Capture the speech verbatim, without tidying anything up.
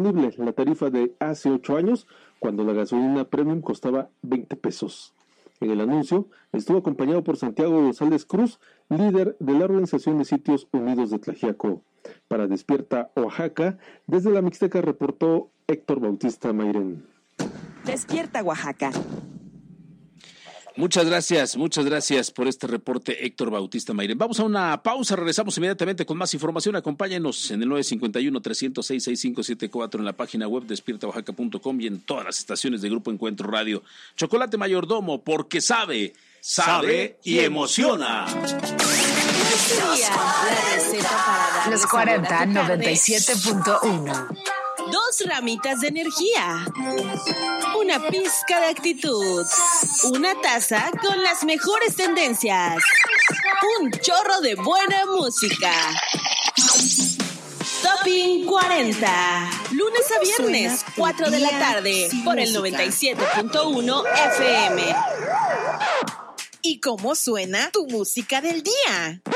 sostenible la tarifa de hace ocho años, cuando la gasolina premium costaba veinte pesos. En el anuncio estuvo acompañado por Santiago González Cruz, líder de la Organización de Sitios Unidos de Tlaxiaco. Para Despierta Oaxaca, desde la Mixteca reportó Héctor Bautista Mairén. Despierta Oaxaca. Muchas gracias, muchas gracias por este reporte, Héctor Bautista Mairén. Vamos a una pausa, regresamos inmediatamente con más información. Acompáñenos en el nueve cinco uno, tres cero seis, seis cinco siete cuatro en la página web despierta oaxaca punto com y en todas las estaciones de Grupo Encuentro Radio. Chocolate Mayordomo, porque sabe, sabe y emociona. Los cuarenta, noventa y siete punto uno. Dos ramitas de energía, una pizca de actitud, una taza con las mejores tendencias, un chorro de buena música. Topping cuarenta, lunes a viernes, cuatro de la tarde, por el noventa y siete punto uno F M. ¿Y cómo suena tu música del día?